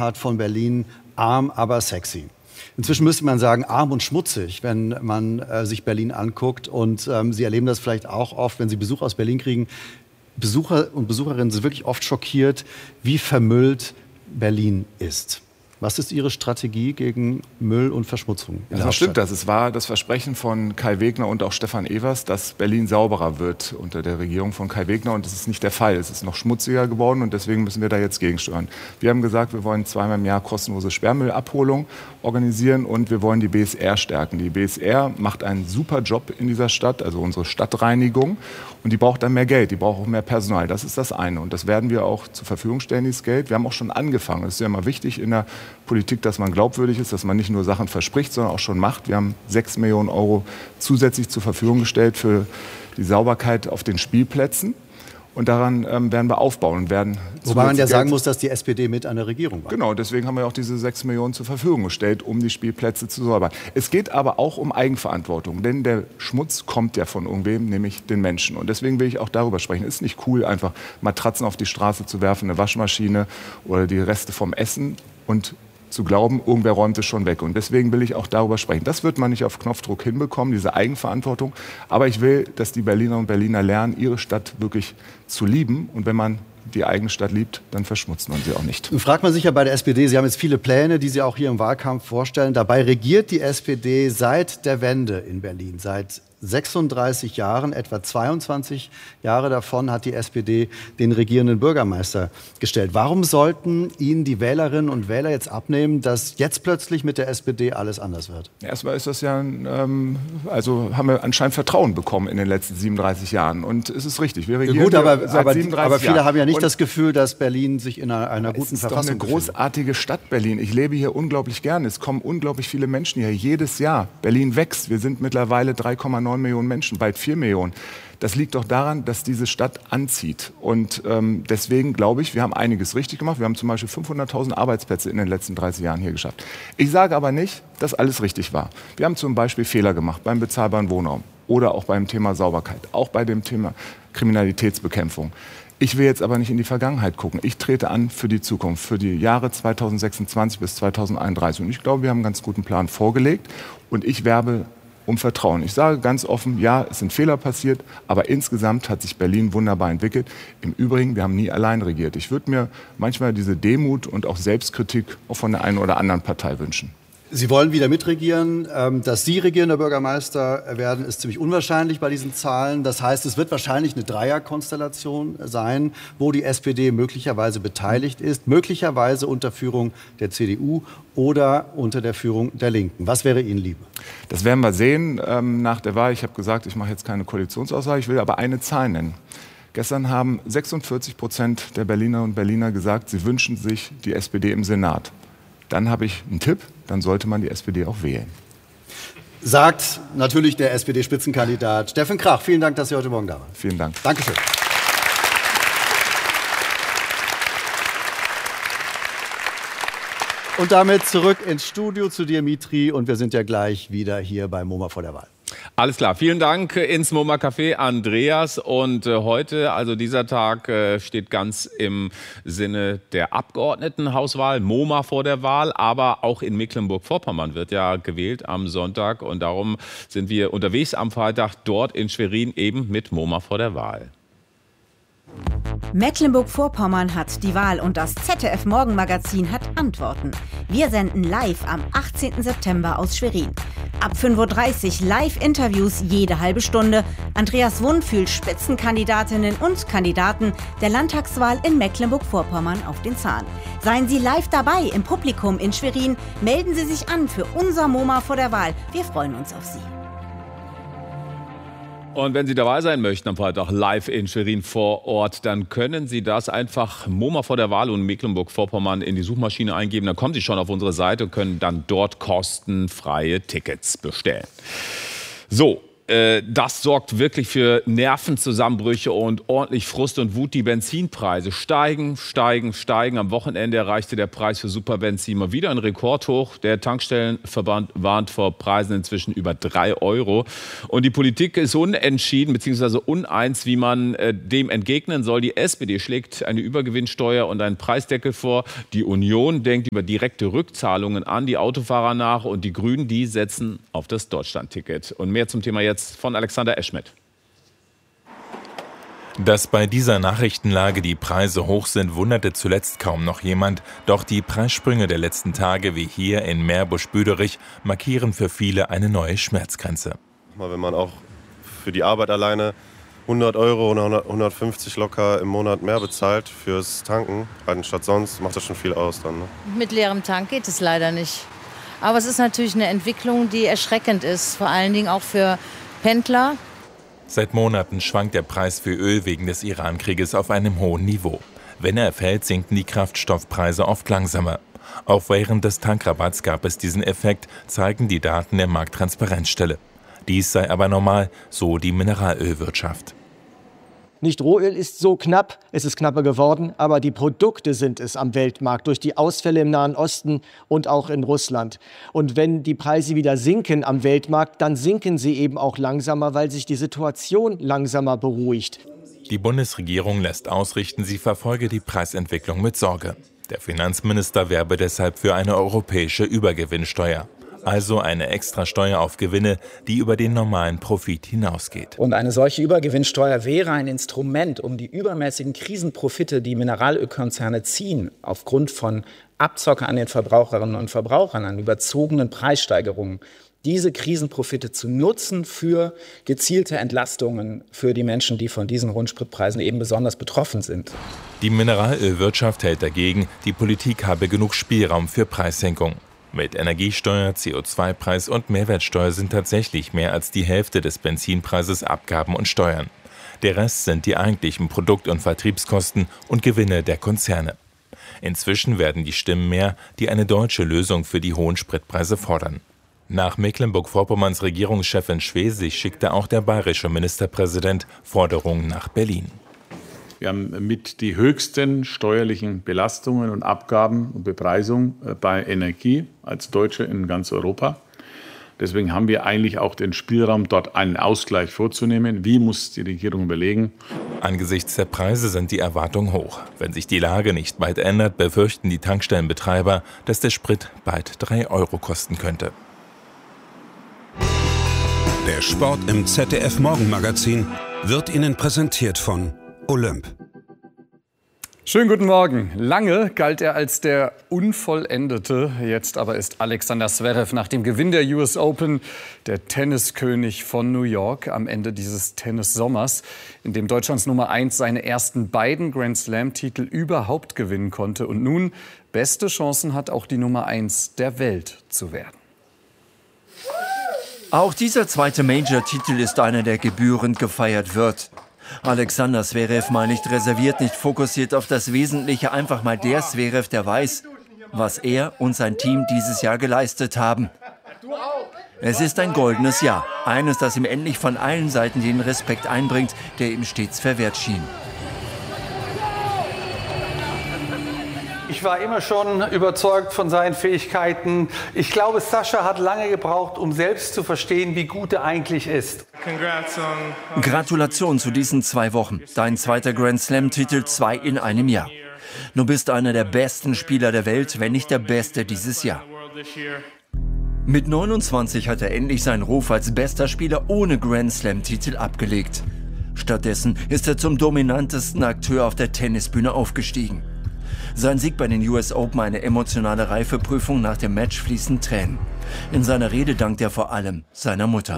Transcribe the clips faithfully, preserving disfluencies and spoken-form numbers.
hat von Berlin, arm, aber sexy. Inzwischen müsste man sagen, arm und schmutzig, wenn man äh, sich Berlin anguckt. Und ähm, Sie erleben das vielleicht auch oft, wenn Sie Besuch aus Berlin kriegen. Besucher und Besucherinnen sind wirklich oft schockiert, wie vermüllt Berlin ist. Was ist Ihre Strategie gegen Müll und Verschmutzung? Das stimmt das. Es war das Versprechen von Kai Wegner und auch Stefan Evers, dass Berlin sauberer wird unter der Regierung von Kai Wegner. Und das ist nicht der Fall. Es ist noch schmutziger geworden und deswegen müssen wir da jetzt gegensteuern. Wir haben gesagt, wir wollen zweimal im Jahr kostenlose Sperrmüllabholung organisieren und wir wollen die B S R stärken. Die B S R macht einen super Job in dieser Stadt, also unsere Stadtreinigung. Und die braucht dann mehr Geld, die braucht auch mehr Personal. Das ist das eine. Und das werden wir auch zur Verfügung stellen, dieses Geld. Wir haben auch schon angefangen. Es ist ja immer wichtig in der Politik, dass man glaubwürdig ist, dass man nicht nur Sachen verspricht, sondern auch schon macht. Wir haben sechs Millionen Euro zusätzlich zur Verfügung gestellt für die Sauberkeit auf den Spielplätzen. Und daran ähm, werden wir aufbauen und werden. Wobei man ja sagen muss, dass die S P D mit an der Regierung war. Genau, deswegen haben wir auch diese sechs Millionen zur Verfügung gestellt, um die Spielplätze zu säubern. Es geht aber auch um Eigenverantwortung, denn der Schmutz kommt ja von irgendwem, nämlich den Menschen. Und deswegen will ich auch darüber sprechen. Es ist nicht cool, einfach Matratzen auf die Straße zu werfen, eine Waschmaschine oder die Reste vom Essen und zu glauben, irgendwer räumt es schon weg. Und deswegen will ich auch darüber sprechen. Das wird man nicht auf Knopfdruck hinbekommen, diese Eigenverantwortung. Aber ich will, dass die Berliner und Berliner lernen, ihre Stadt wirklich zu lieben. Und wenn man die eigene Stadt liebt, dann verschmutzt man sie auch nicht. Nun fragt man sich ja bei der S P D, Sie haben jetzt viele Pläne, die Sie auch hier im Wahlkampf vorstellen. Dabei regiert die S P D seit der Wende in Berlin, seit sechsunddreißig Jahren, etwa zweiundzwanzig Jahre davon hat die S P D den regierenden Bürgermeister gestellt. Warum sollten Ihnen die Wählerinnen und Wähler jetzt abnehmen, dass jetzt plötzlich mit der S P D alles anders wird? Erstmal ist das ja, ähm, also haben wir anscheinend Vertrauen bekommen in den letzten siebenunddreißig Jahren. Und es ist richtig, wir regieren ja, gut, aber, seit aber, siebenunddreißig aber viele Jahren. haben ja nicht und das Gefühl, dass Berlin sich in einer, einer guten Verfassung befindet. Es ist doch eine großartige Stadt, Berlin. Ich lebe hier unglaublich gerne. Es kommen unglaublich viele Menschen hier jedes Jahr. Berlin wächst. Wir sind mittlerweile drei Komma neun Millionen Menschen, bald vier Millionen. Das liegt doch daran, dass diese Stadt anzieht. Und ähm, deswegen glaube ich, wir haben einiges richtig gemacht. Wir haben zum Beispiel fünfhunderttausend Arbeitsplätze in den letzten dreißig Jahren hier geschafft. Ich sage aber nicht, dass alles richtig war. Wir haben zum Beispiel Fehler gemacht beim bezahlbaren Wohnraum oder auch beim Thema Sauberkeit, auch bei dem Thema Kriminalitätsbekämpfung. Ich will jetzt aber nicht in die Vergangenheit gucken. Ich trete an für die Zukunft, für die Jahre zweitausendsechsundzwanzig bis zweitausendeinunddreißig. Und ich glaube, wir haben einen ganz guten Plan vorgelegt. Und ich werbe um Vertrauen. Ich sage ganz offen, ja, es sind Fehler passiert, aber insgesamt hat sich Berlin wunderbar entwickelt. Im Übrigen, wir haben nie allein regiert. Ich würde mir manchmal diese Demut und auch Selbstkritik auch von der einen oder anderen Partei wünschen. Sie wollen wieder mitregieren. Dass Sie regierender Bürgermeister werden, ist ziemlich unwahrscheinlich bei diesen Zahlen. Das heißt, es wird wahrscheinlich eine Dreierkonstellation sein, wo die S P D möglicherweise beteiligt ist, möglicherweise unter Führung der C D U oder unter der Führung der Linken. Was wäre Ihnen lieber? Das werden wir sehen ähm, nach der Wahl. Ich habe gesagt, ich mache jetzt keine Koalitionsaussage, ich will aber eine Zahl nennen. Gestern haben sechsundvierzig Prozent der Berliner und Berliner gesagt, sie wünschen sich die S P D im Senat. Dann habe ich einen Tipp, dann sollte man die S P D auch wählen. Sagt natürlich der S P D-Spitzenkandidat Steffen Krach. Vielen Dank, dass Sie heute Morgen da waren. Vielen Dank. Dankeschön. Und damit zurück ins Studio zu dir, Mitri. Und wir sind ja gleich wieder hier bei MoMA vor der Wahl. Alles klar, vielen Dank ins MoMA Café, Andreas. Und äh, heute, also dieser Tag, äh, steht ganz im Sinne der Abgeordnetenhauswahl, MoMA vor der Wahl. Aber auch in Mecklenburg-Vorpommern wird ja gewählt am Sonntag. Und darum sind wir unterwegs am Freitag dort in Schwerin eben mit MoMA vor der Wahl. Mecklenburg-Vorpommern hat die Wahl und das Z D F-Morgenmagazin hat Antworten. Wir senden live am achtzehnten September aus Schwerin. Ab fünf Uhr dreißig Live-Interviews jede halbe Stunde. Andreas Wund fühlt Spitzenkandidatinnen und Kandidaten der Landtagswahl in Mecklenburg-Vorpommern auf den Zahn. Seien Sie live dabei im Publikum in Schwerin. Melden Sie sich an für unser MoMA vor der Wahl. Wir freuen uns auf Sie. Und wenn Sie dabei sein möchten am Freitag live in Schwerin vor Ort, dann können Sie das einfach MoMA vor der Wahl und Mecklenburg-Vorpommern in die Suchmaschine eingeben. Dann kommen Sie schon auf unsere Seite und können dann dort kostenfreie Tickets bestellen. So. äh, das sorgt wirklich für Nervenzusammenbrüche und ordentlich Frust und Wut. Die Benzinpreise steigen, steigen, steigen. Am Wochenende erreichte der Preis für Superbenzin mal wieder ein Rekordhoch. Der Tankstellenverband warnt vor Preisen inzwischen über drei Euro. Und die Politik ist unentschieden bzw. uneins, wie man äh, dem entgegnen soll. Die S P D schlägt eine Übergewinnsteuer und einen Preisdeckel vor. Die Union denkt über direkte Rückzahlungen an die Autofahrer nach. Und die Grünen, die setzen auf das Deutschlandticket. Und mehr zum Thema jetzt von Alexander Eschmet. Dass bei dieser Nachrichtenlage die Preise hoch sind, wunderte zuletzt kaum noch jemand. Doch die Preissprünge der letzten Tage, wie hier in Meerbusch-Büderich, markieren für viele eine neue Schmerzgrenze. Wenn man auch für die Arbeit alleine hundert Euro oder hundertfünfzig locker im Monat mehr bezahlt fürs Tanken, anstatt sonst, macht das schon viel aus dann. Ne? Mit leerem Tank geht es leider nicht. Aber es ist natürlich eine Entwicklung, die erschreckend ist, vor allen Dingen auch für Pendler. Seit Monaten schwankt der Preis für Öl wegen des Iran-Krieges auf einem hohen Niveau. Wenn er fällt, sinken die Kraftstoffpreise oft langsamer. Auch während des Tankrabatts gab es diesen Effekt, zeigen die Daten der Markttransparenzstelle. Dies sei aber normal, so die Mineralölwirtschaft. Nicht Rohöl ist so knapp, es ist knapper geworden, aber die Produkte sind es am Weltmarkt durch die Ausfälle im Nahen Osten und auch in Russland. Und wenn die Preise wieder sinken am Weltmarkt, dann sinken sie eben auch langsamer, weil sich die Situation langsamer beruhigt. Die Bundesregierung lässt ausrichten, sie verfolge die Preisentwicklung mit Sorge. Der Finanzminister werbe deshalb für eine europäische Übergewinnsteuer. Also eine Extrasteuer auf Gewinne, die über den normalen Profit hinausgeht. Und eine solche Übergewinnsteuer wäre ein Instrument, um die übermäßigen Krisenprofite, die Mineralölkonzerne ziehen, aufgrund von Abzocke an den Verbraucherinnen und Verbrauchern, an überzogenen Preissteigerungen, diese Krisenprofite zu nutzen für gezielte Entlastungen für die Menschen, die von diesen Rundspritpreisen eben besonders betroffen sind. Die Mineralölwirtschaft hält dagegen, die Politik habe genug Spielraum für Preissenkung. Mit Energiesteuer, C O zwei Preis und Mehrwertsteuer sind tatsächlich mehr als die Hälfte des Benzinpreises Abgaben und Steuern. Der Rest sind die eigentlichen Produkt- und Vertriebskosten und Gewinne der Konzerne. Inzwischen werden die Stimmen mehr, die eine deutsche Lösung für die hohen Spritpreise fordern. Nach Mecklenburg-Vorpommerns Regierungschefin Schwesig schickte auch der bayerische Ministerpräsident Forderungen nach Berlin. Wir haben mit die höchsten steuerlichen Belastungen und Abgaben und Bepreisung bei Energie als Deutsche in ganz Europa. Deswegen haben wir eigentlich auch den Spielraum, dort einen Ausgleich vorzunehmen. Wie muss die Regierung überlegen? Angesichts der Preise sind die Erwartungen hoch. Wenn sich die Lage nicht bald ändert, befürchten die Tankstellenbetreiber, dass der Sprit bald drei Euro kosten könnte. Der Sport im Z D F Morgenmagazin wird Ihnen präsentiert von Olymp. Schönen guten Morgen. Lange galt er als der Unvollendete. Jetzt aber ist Alexander Zverev nach dem Gewinn der U S Open der Tenniskönig von New York am Ende dieses Tennissommers, in dem Deutschlands Nummer eins seine ersten beiden Grand-Slam-Titel überhaupt gewinnen konnte und nun beste Chancen hat, auch die Nummer eins der Welt zu werden. Auch dieser zweite Major-Titel ist einer, der gebührend gefeiert wird. Alexander Zverev mal nicht reserviert, nicht fokussiert auf das Wesentliche, einfach mal der Zverev, der weiß, was er und sein Team dieses Jahr geleistet haben. Es ist ein goldenes Jahr, eines, das ihm endlich von allen Seiten den Respekt einbringt, der ihm stets verwehrt schien. Ich war immer schon überzeugt von seinen Fähigkeiten. Ich glaube, Sascha hat lange gebraucht, um selbst zu verstehen, wie gut er eigentlich ist. Gratulation zu diesen zwei Wochen. Dein zweiter Grand-Slam-Titel, zwei in einem Jahr. Du bist einer der besten Spieler der Welt, wenn nicht der Beste dieses Jahr. Mit neunundzwanzig hat er endlich seinen Ruf als bester Spieler ohne Grand-Slam-Titel abgelegt. Stattdessen ist er zum dominantesten Akteur auf der Tennisbühne aufgestiegen. Sein Sieg bei den U S Open eine emotionale Reifeprüfung, nach dem Match fließen Tränen. In seiner Rede dankt er vor allem seiner Mutter.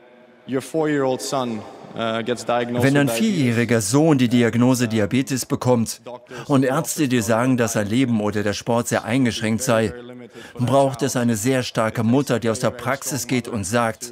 Wenn ein vierjähriger Sohn die Diagnose Diabetes bekommt und Ärzte dir sagen, dass sein Leben oder der Sport sehr eingeschränkt sei, braucht es eine sehr starke Mutter, die aus der Praxis geht und sagt,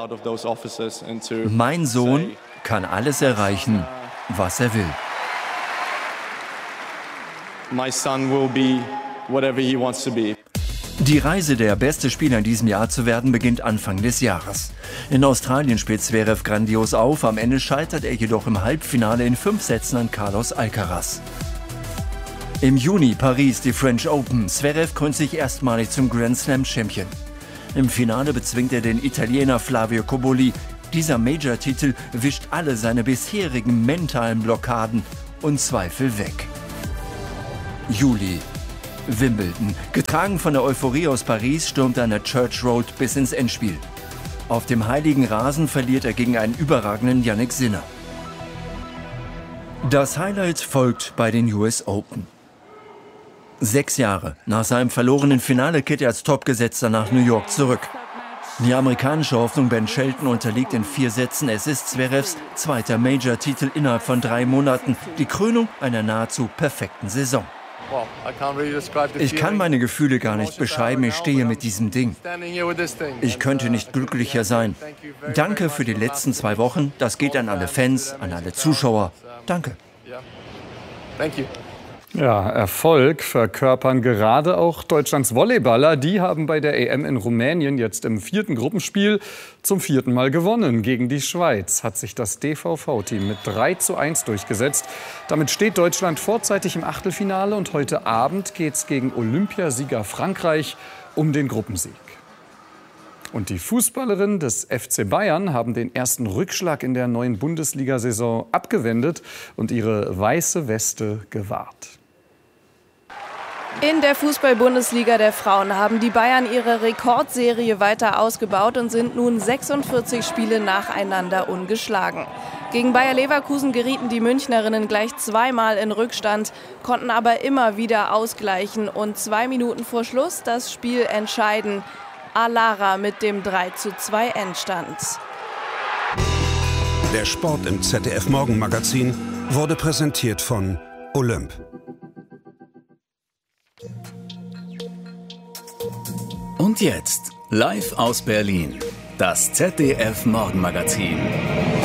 mein Sohn kann alles erreichen, was er will. My son will be whatever he wants to be. Die Reise, der beste Spieler in diesem Jahr zu werden, beginnt Anfang des Jahres. In Australien spielt Zverev grandios auf, am Ende scheitert er jedoch im Halbfinale in fünf Sätzen an Carlos Alcaraz. Im Juni Paris die French Open. Zverev krönt sich erstmalig zum Grand Slam Champion. Im Finale bezwingt er den Italiener Flavio Cobolli. Dieser Major-Titel wischt alle seine bisherigen mentalen Blockaden und Zweifel weg. Juli. Wimbledon. Getragen von der Euphorie aus Paris stürmt er an der Church Road bis ins Endspiel. Auf dem heiligen Rasen verliert er gegen einen überragenden Jannik Sinner. Das Highlight folgt bei den U S Open. Sechs Jahre nach seinem verlorenen Finale kehrt er als Topgesetzter nach New York zurück. Die amerikanische Hoffnung Ben Shelton unterliegt in vier Sätzen. Es ist Zverevs zweiter Major-Titel innerhalb von drei Monaten. Die Krönung einer nahezu perfekten Saison. Ich kann meine Gefühle gar nicht beschreiben. Ich stehe mit diesem Ding. Ich könnte nicht glücklicher sein. Danke für die letzten zwei Wochen. Das geht an alle Fans, an alle Zuschauer. Danke. Ja, Erfolg verkörpern gerade auch Deutschlands Volleyballer. Die haben bei der E M in Rumänien jetzt im vierten Gruppenspiel zum vierten Mal gewonnen. Gegen die Schweiz hat sich das D V V-Team mit drei zu eins durchgesetzt. Damit steht Deutschland vorzeitig im Achtelfinale und heute Abend geht's gegen Olympiasieger Frankreich um den Gruppensieg. Und die Fußballerinnen des F C Bayern haben den ersten Rückschlag in der neuen Bundesliga-Saison abgewendet und ihre weiße Weste gewahrt. In der Fußball-Bundesliga der Frauen haben die Bayern ihre Rekordserie weiter ausgebaut und sind nun sechsundvierzig Spiele nacheinander ungeschlagen. Gegen Bayer Leverkusen gerieten die Münchnerinnen gleich zweimal in Rückstand, konnten aber immer wieder ausgleichen und zwei Minuten vor Schluss das Spiel entscheiden. Alara mit dem drei zu zwei Endstand. Der Sport im Z D F Morgenmagazin wurde präsentiert von Olymp. Und jetzt, live aus Berlin, das Z D F Morgenmagazin.